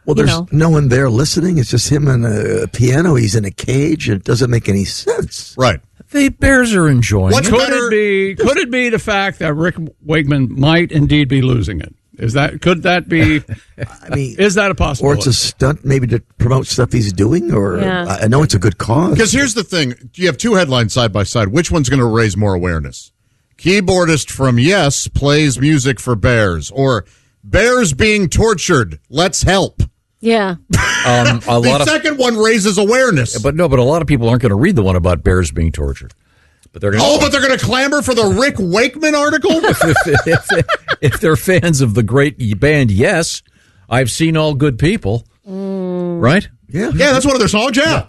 Well, there's no one there listening. It's just him and a piano. He's in a cage. It doesn't make any sense. Right. The Bears are enjoying it. Could it be the fact that Rick Wakeman might indeed be losing it? Could that be? I mean, is that a possibility? Or it's a stunt, maybe to promote stuff he's doing. Or I know it's a good cause. Because here's the thing: you have two headlines side by side. Which one's going to raise more awareness? Keyboardist from Yes plays music for Bears, or Bears being tortured. Let's help. Yeah. The second one raises awareness. But a lot of people aren't going to read the one about bears being tortured. But they're going to clamor for the Rick Wakeman article? if they're fans of the great band Yes, I've seen all good people. Right? Yeah. Yeah, that's one of their songs, yeah.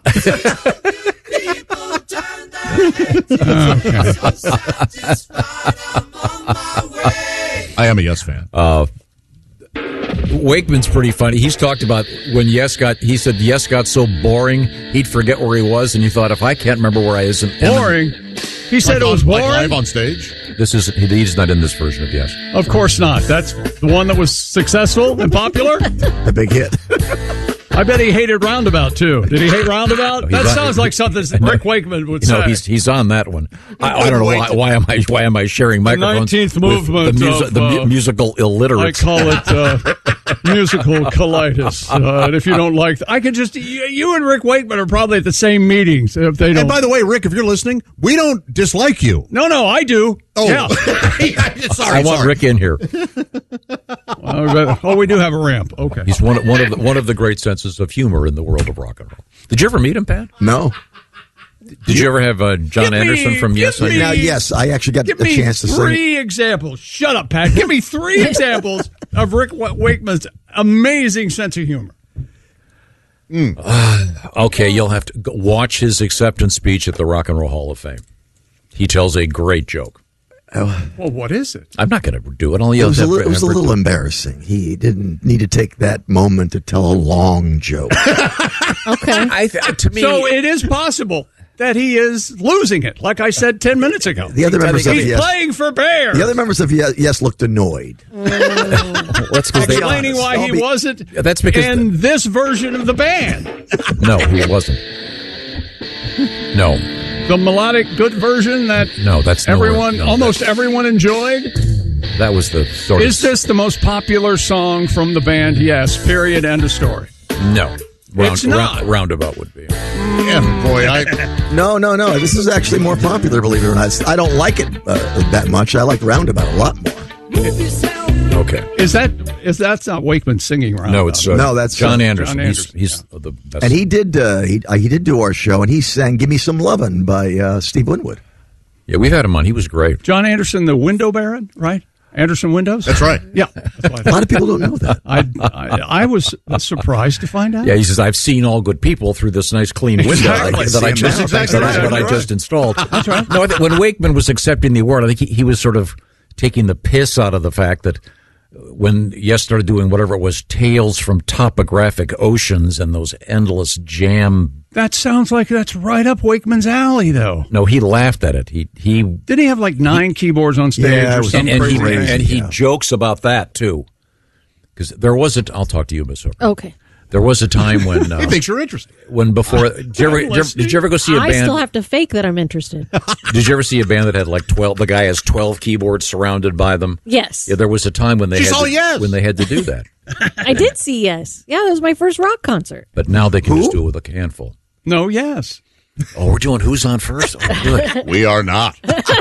I am a Yes fan. Wakeman's pretty funny. He's talked about when he said Yes got so boring, he'd forget where he was, and he thought, if I can't remember where I is. Boring? He said it was boring? Like live on stage? He's not in this version of Yes. Of course not. That's the one that was successful and popular? A big hit. I bet he hated Roundabout, too. Did he hate Roundabout? That sounds like something Rick Wakeman would say. He's on that one. I don't know why am I sharing microphones? The 19th movement the musical illiterates. I call it musical colitis. And if you don't like, I could just you and Rick Wakeman are probably at the same meetings if they don't. And by the way, Rick, if you're listening, we don't dislike you. No, I do. Oh, yeah. Sorry, I want Rick in here. We do have a ramp. Okay, he's one of the great senses of humor in the world of rock and roll. Did you ever meet him, Pat? No. Did you ever have John Anderson from Yes? Now, yes, I actually got the chance to sing. Give me 3 examples. Shut up, Pat. Give me 3 examples of Rick Wakeman's amazing sense of humor. Okay, you'll have to watch his acceptance speech at the Rock and Roll Hall of Fame. He tells a great joke. Well, what is it? I'm not going to do it. It was a little embarrassing. He didn't need to take that moment to tell a long joke. Okay. To me, so it is possible that he is losing it, like I said 10 minutes ago. The other members of He's playing for Bears. The other members of Yes looked annoyed. Explaining why he wasn't in this version of the band. No, he wasn't. No. The melodic good version that almost everyone enjoyed? That was the sort Is this the most popular song from the band? Yes, period, end of story. No. It's not. Roundabout would be. Yeah, boy, No. This is actually more popular, believe it or not. I don't like it that much. I like Roundabout a lot more. Okay. Is that's not Wakeman singing Roundabout? No, it's that's John Anderson. John Anderson. He's the best. And he did do our show, and he sang "Give Me Some Lovin'" by Steve Winwood. Yeah, we've had him on. He was great. John Anderson, the window baron, right? Anderson Windows? That's right. Yeah. A lot of people don't know that. I was surprised to find out. Yeah, he says, I've seen all good people through this nice clean window that I just installed. That's right. No, when Wakeman was accepting the award, I think he was sort of taking the piss out of the fact that when Yes started doing whatever it was, Tales from Topographic Oceans and those endless jam. That sounds like that's right up Wakeman's alley, though. No, he laughed at it. He didn't he have like 9 keyboards on stage or something? And he jokes about that too. Because there was I'll talk to you, Miss Hooker. Okay. There was a time when he thinks you're interested. When before, did you ever go see a band? I still have to fake that I'm interested. Did you ever see a band that had like 12? The guy has 12 keyboards surrounded by them. Yes. Yeah, there was a time when they had to do that. I did see Yes. Yeah, that was my first rock concert. But now they can just do it with a handful. No, Yes. Oh, we're doing Who's On First? Oh, good. We are not.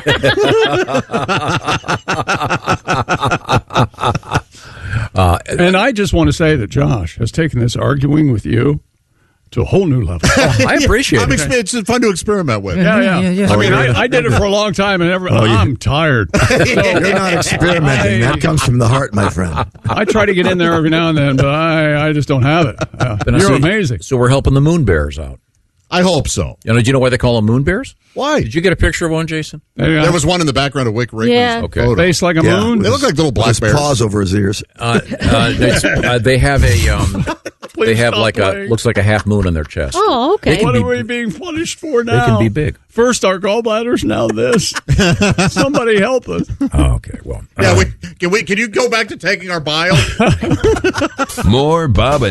And I just want to say that Josh has taken this arguing with you to a whole new level. I appreciate it. It's fun to experiment with. Yeah. I mean, I did it for a long time, and I'm tired. You're not experimenting. That comes from the heart, my friend. I try to get in there every now and then, but I just don't have it. You're amazing. So we're helping the Moon Bears out. I hope so. Do you know why they call them moon bears? Why? Did you get a picture of one, Jason? There was one in the the Rick Wakeman's photo. Face like a moon. They look like little black bears. Paws over his ears. They have they have like looks like a half moon on their chest. Oh, okay. What are we being punished for now? They can be big. First our gallbladders, now this. Somebody help us. Oh, okay, well. Can you go back to taking our bile? More Bob and